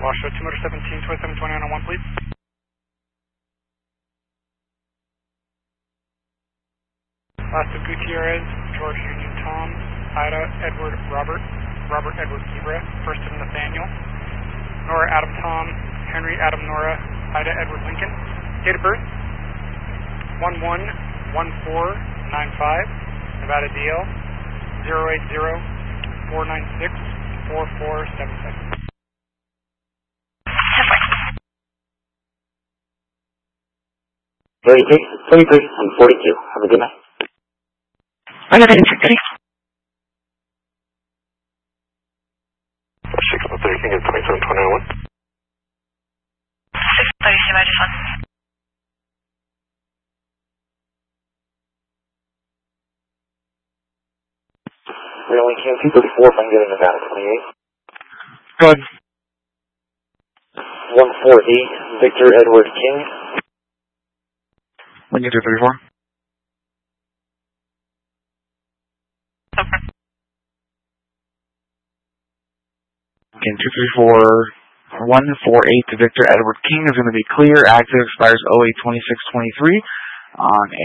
Washoe 2 motor 17, 2729 on 1, please. Last of Gutierrez, George Union Tom, Ida Edward Robert, Robert Edward Zebra, first of Nathaniel, Nora Adam Tom, Henry Adam Nora, Ida Edward Lincoln. Date of birth 111495, Nevada DL 080-496-4477. 33 and 42. Have a good night. I got it. 6 6 30, can you get 2729 on 1? 630, I just want. We only can 234 if I can get a Nevada 28. Go ahead. 148, Victor Edward King. When you do 34. Okay. Again, 234, 148 to Victor Edward King is going to be clear. Active expires 08-26-23 on